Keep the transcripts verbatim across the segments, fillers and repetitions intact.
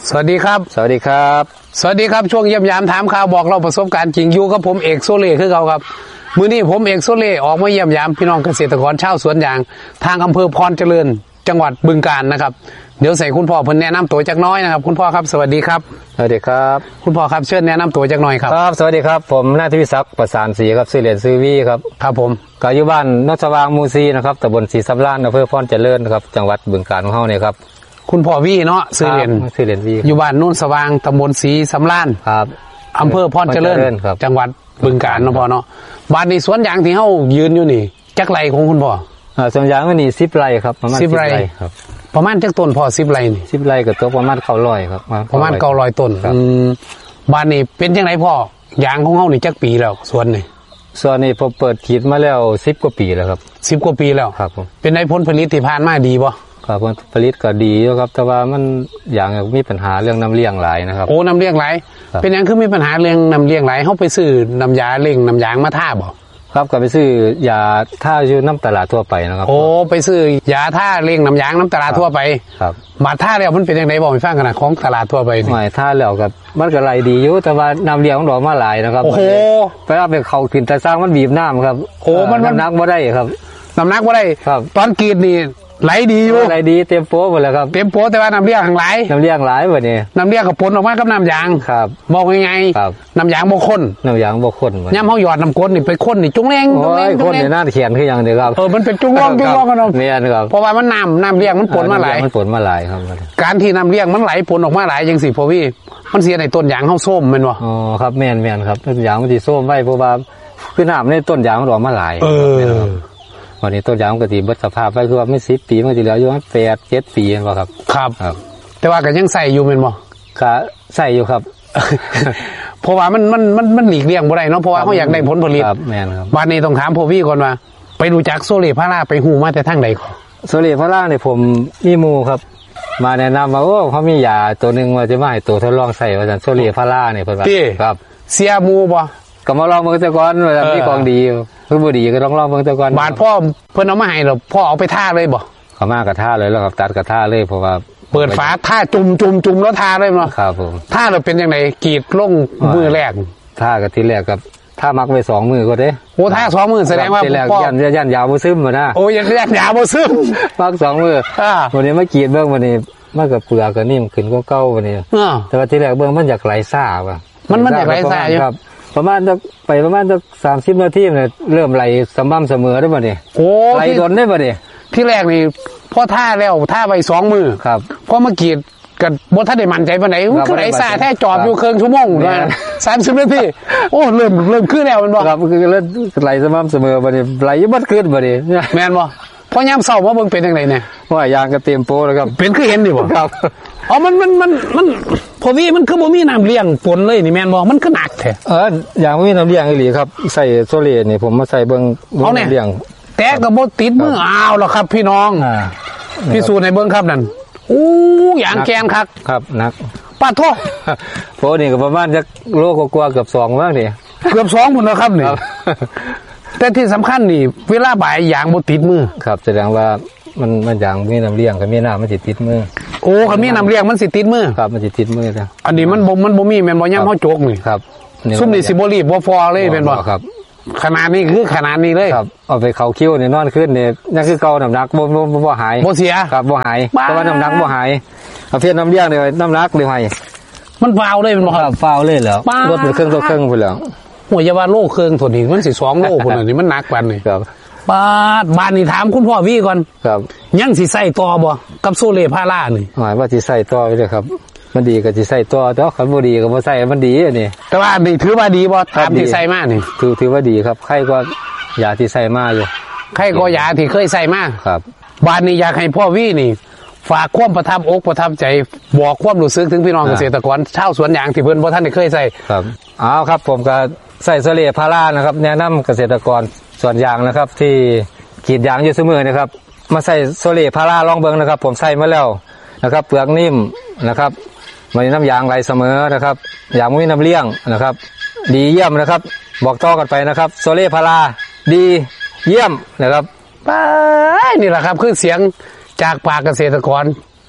สวัสดีครับสวัสดีครับสวัสดีครับช่วงเยี่ยมยามถามข่าวบอกเราประสบการณ์จริงอยู่กับผมเอกโซเล่คือเขาครับมื้อนี้ผมเอกโซเล่ออกมาเยี่ยมยามพี่น้องเกษตรกรชาวสวนยางทางอำเภอพรเจริญจังหวัดบึงกาฬนะครับเดี๋ยวใส่คุณพ่อเพิ่นแนะนำตัวจักน้อยนะครับคุณพ่อครับสวัสดีครับสวัสดีครับคุณพ่อครับเชิญแนะนำตัวจักหน่อยครับครับสวัสดีครับผมนายทวิศักดิ์ประสานศรีครับชื่อเล่นชื่อวีครับครับผมก็อยู่บ้านนนทสว่างหมู่สี่นะครับตำบลศรีสำราญอำเภอพรเจริญครับจังหวัดบึงกาฬของเฮาเนี่ยครับคุณพ่อวีเนาะชื่อเล่นชื่อเล่นวีอยู่บ้านนุ่นสว่างตำบลศรีสำราญครับอำเภอพรเจริญจังหวัดบึงกาฬเนาะพ่อเนาะบ้านนี้สวนยางที่เฮายืนอยู่นี่จักไรของคุณพ่ออ่าสวนยางมันนี่สิบไร่ครับประมาณสิบไร่ครับประมาณจักต้นพ่อสิบไร่นี่สิบไร่ก็ตกประมาณเก้าร้อยครับประมาณเก้าร้อยต้นอืมบ้านนี้เป็นจังไดพ่อยางของเฮานี่จักปีแล้วสวนนี่ส่วนนี้ผมเปิดขีดมาแล้วสิบกว่าปีแล้วครับสิบกว่าปีแล้วครับผมเป็นได้ผลผลิตที่ผ่านมาดีบ่ครับผลผลิตก็ดีอยู่ครับแต่ว่ามันอย่างมีปัญหาเรื่องน้ำเลี้ยงหลายนะครับโอ้น้ำเลี้ยงหลายเป็นหยังคือมีปัญหาเรื่องน้ำเลี้ยงหลายเฮาไปซื้อน้ำยาเร่งน้ำยางมาท่าบ่ครับก็ไปซื้อยาท่าอยู่น้ำตลาดทั่วไปนะครับโอ้ไปซื้อยาท่าเร่งน้ำยางน้ำตลาดทั่วไปครับมาท่าแล้วมันเป็นจังได๋บ่ให้ฟังกันนะของตลาดทั่วไปนี่ไม่ท่าแล้วก็มันก็ไหลดีอยู่แต่ว่าน้ำเลี้ยงของดอกมาหลายนะครับโอ้โหไปเอาไปเข้าขึ้นแต่สร้างมันบีบน้ำครับโอ้มันน้ำหนักบ่ได้ครับน้ำหนักบ่ได้ครับตอนกรีดนี่ไหลดีอยู่ไหลดีเต็มโป๊ะหมดแล้วครับเต็มโป๊ะแต่ว่าน้ำเลี้ยงหลายน้ำเลี้ยงหลายบัดนี้น้ำเลี้ยงก็ปนออกมากับน้ำยางครับบอกยังไงครับน้ำยางบ่ข้นน้ำยางบ่ข้นย่ำเฮาหยอดน้ำข้นนี่ไปข้นนี่จุ้งแรงจุ้งแรงข้นนี่น่าเขียนคืออย่างเดียวครับเออมันเป็นจุ้งร่องจุ้งร่องกันเนาะเนี่ยครับเพราะว่ามันน้ำน้ำเลี้ยงมันปนมาหลายมันปนมาหลายครับการที่น้ำเลี้ยงมันไหลปนออกมาหลายจังสิพ่อพี่มันเสียในต้นยางเฮาส้มแม่นบ่อ๋อครับแม่นแม่นครับต้นยางมันสิส้มไว้เพราะว่าคือน้ำในต้นยางมันออกมาหลายเออวันนี้ต้นยางมันก็สิเบิดสภาพไปคือว่าไม่สิบปีมันก็สิเหลืออยู่ประมาณแปด เจ็ดปีนั่นบ่ครับครับครับแต่ว่าก็ยังใส่อยู่แม่นบ่ก็ใส่อยู่ครับเพราะว่ามันมันมันมันหลีกเลี่ยงบ่ได้เนาะเพราะว่าเฮาอยากได้ผลผลิตครับแม่นครับบัดนี้ต้องถามพ่อพี่ก่อนว่าไปรู้จักโซเลพาราไปฮู้มาแต่ทางใดก่อนโซเลพาราเนี่ยผมมีหมู่ครับมาแนะนำว่าโอ้เขามียาตัวนึงว่าจะมาให้ตัวทดลองใส่ว่าซั่นโซเลพาราเนี่ยเพิ่นว่าครับเสียหมู่บ่ก็มาลองเบิ่งแต่ก่อนว่ามีของดีคือบ่ดีก็ลองลองเบิ่งแต่ก่อนบาดพ่อเพิ่นเอามาให้แล้วพ่อเอาไปท่าเลยบ่เขามากระท่าเลยแล้วครับตัดกระท่าเลยเพราะว่าเปิดฝาท่าจุ่มจุ่มจุ่มแล้วท่าเลยเนาะครับผมท่าเราเป็นยังไงกรีดลงมือแรกท่ากับทีแรกกับท่ามักไปสองมือก็ได้โอ้ท่าสองมือแสดงว่าพ่อยันยันยาวบ่ซึมบ่นะโอ้ยันยันยาวบ่ซึมมักสองมือวันนี้มากรีดเบิ่งวันนี้มันก็เปลือกก็นิ่มขึ้นกว่าเก่าวันนี้แต่ว่าทีแรกเบิ่งมันอยากไหลซ่าว่ะมันมันอยากไหลซ่าอยู่ครับประมาณจะไปประมาณจะสามสิบนาทีเนี่ยเริ่มไหลสม่ำเสมอได้บ่เนี่ยโอ้ไหลดนได้บ่เนี่ยที่แรกนี่พอท่าแล้วท่าไปสองมือครับพอมากรีดกับบนท่าได้มั่นใจปานไหนคือไหลซ่าแท้จอบอยู่ครึ่งชั่วโมงนะสามสิบนาทีโอ้เริ่มเริ่มขึ้นแล้วมันบ่ครับคือเริ่มไหลสม่ำเสมอบ่เนี่ยไหลบัดขึ้นบ่เนี่ยแม่นบ่พอยามเช้ามาเบิ่งเป็นจังไดเนี่ยว่ายางก็เต็มโปแล้วครับเป็นคือเห็นดิบ่ครับอ๋อมันมันมันมันพอวีมันคือบ่มีน้ำเลี้ยงฝนเลยนี่แม่นบ่มันคือหนักแท้เอออย่างบ่มีน้ำเลี้ยงอีหลีครับใส่โซเลนี่ผมมาใส่เบิ่งน้ำเลี้ยงแต่ก็บ่ติดมืออ้าวแล้วครับพี่น้องอ่าพิสูจน์ให้เบิ่งครับนั่นอู้อย่างแกนคักครับหนักปาโทโพนี่ก็ประมาณจักโลกกว่าเกือบสองมั้งนี่เกือบสองพุ่นแล้วครับนี่แต่ที่สำคัญนี่เวลาบ่ายยางบ่ติดมือครับแสดงว่ามันมันยางมีน้ำเลี้ยงกับมีน้ำมันสิติดมือโอ้คันมีน้ำเลี้ยงมันสิติดมือครับมันสิติดมือจ้ะอันนี้มันบ่มันบ่มีแม่นบ่ยามเฮาโจกนี่ครับซุ่มนี่สิบ่รีบบ่ฟอเลยแม่นบ่ครับขนาดนี้คือขนาดนี้เลยครับเอาไปเข้าคิ้วนี่นอนขึ้นนี่นั่นคือเก่าน้ำหนักบ่บ่บ่หายบ่เสียครับบ่หายแต่ว่าน้ำหนักบ่หายเอาเพี้ยนน้ำเลี้ยงนี่น้ำหนักเลยหายมันฟาวเลยแม่นบ่ครับฟาวเลยแล้วลดไปครึ่งต่อครึ่งพุ่นแล้วโอ้ยอย่าว่าโลครึ่งพุ่นนี่มันสิสองโลพุ่นนี่มันหนักกว่านี่ครับบาดบ้านนี่ถามคุณพ่อวี่ก่อนครับยังสิใส่ต่อบ่กับโซเลพารานี่หมายว่าสิใส่ต่อไปเลยครับมันดีก็สิใส่ต่อแต่คันบ่ดีก็บ่ใส่มันดีอันนี้แต่ว่านี่ถือว่าดีบ่ตามที่ใส่มานี่ถือถือว่าดีครับใครก็ยาที่ใส่มาอยู่ใครก็ยาที่เคยใส่มาครับบ้านนี้อยากให้พ่อวี่นี่ฝากความประทับอกประทับใจบอกความรู้สึกถึงพี่น้องเกษตรกรชาวสวนยางที่เพิ่นบ่ทันได้เคยใส่ครับอ้าวครับผมก็ใส่โซเลพารานะครับแนะนำเกษตรกรสวนยางนะครับที่กรีดยางอยู่เสมอนะครับมาใส่โซเลพาราลองเบิ่งนะครับผมใส่มาแล้วนะครับเปลือกนิ่มนะครับมีน้ำยางไหลเสมอนะครับยางไม่มีน้ำเลี้ยงนะครับดีเยี่ยมนะครับบอกต่อกันไปนะครับโซเลพาราดีเยี่ยมนะครับไปนี่แหละครับคือเสียงจากปากเกษตรกร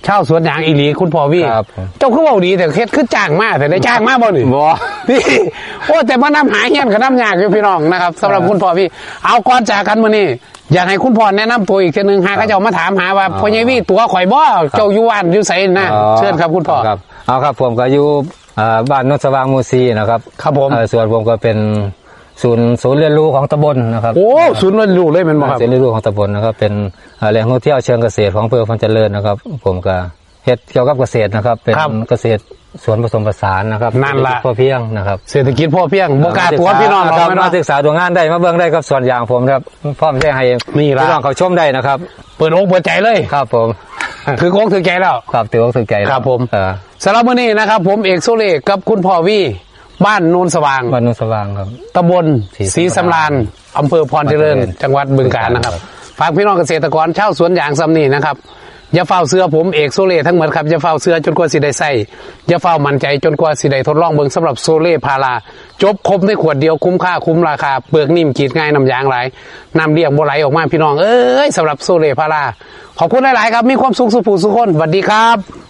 ชาวสวนยางอีหลีคุณพ่อวี่ครับเจ้าคือเว่าดีแต่เฮ็ดคือจ้างมากแต่ได้จ้างมากบ่หนิบ่นี่โอ้แต่มานำหาเฮียนกับน้ำยากอยู่พี่น้องนะครับสำหรับคุณพ่อวี่เอาก่อนจากกันมื้อนี้อยากให้คุณพ่อแนะนำตัวอีกทีนึงหาเขาเจ้ามาถามหาว่าพ่อใหญ่วี่ตัวข่อยบ่เจ้าอยู่บ้านอยู่ไสนะเชิญครับคุณพ่อครับเอาครับผมก็อยู่อ่าบ้านโนนสว่างหมู่สี่นะครับครับผมเอ่อส่วนผมก็เป็นศูนย์ศูนย์เรียนรู้ของตำบลนะครับโอ้ศูนย์เรียนรู้เลยแมันบ่ครับศูนย์เรียนรู้ของตำบลนะครับเป็นอ่าแหล่งท่องเที่ยวเชิงเกษตรของอำเภอพันเจริญนะครับ ผมก็เฮ็ดเกี่ยวกับเกษตรนะครับ เป็นครับเกษตรสวนผสมผสานนะครับนั่นล่ะพอเพียงนะครับเศรษฐกิจพ่อเพียงบ่กล้าตัวพี่น้องคเรารับไม่มาเนาะศึกษาตัวงานได้มาเบิ่งได้ครับส่วนอย่างผมครับพร้อมจะให้นี่ล่ะพี่น้องเขาชมได้นะครับเปิดอกเปิดใจเลยครับผมถือโกงถือใจแล้วครับถือว่าถือใจนะครับผมเออสำหรับมื้อนี้นะครับ ผมเอกโซเล่กับคุณพ่อวี่บ้านโนนสว่างบ้านโนนสว่างครับตำบลศรีศรีสำราญอำเภอพรเจริญ จังหวัดบึงกาฬนะครับครับฝากพี่น้องเกษตรกรชาวสวนยางซ้ำนี่นะครับอย่าเฝ้าเสื้อผมเอกโซเล่ทั้งหมดครับอย่าเฝ้าเสื้อจนกว่าสิได้ใส่อย่าเฝ้ามั่นใจจนกว่าสิได้ทดลองเบิ่งสำหรับโซเล่พาราจบครบในขวดเดียวคุ้มค่าคุ้มราคาเปลือกนิ่มกรีดง่ายน้ำยางหลายน้ำเลี้ยงบ่ไหลออกมาพี่น้องเอ้ยสำหรับโซเล่พาราขอบคุณหลายๆครับมีความสุขสุขผู้สุขคนสวัสดีครับ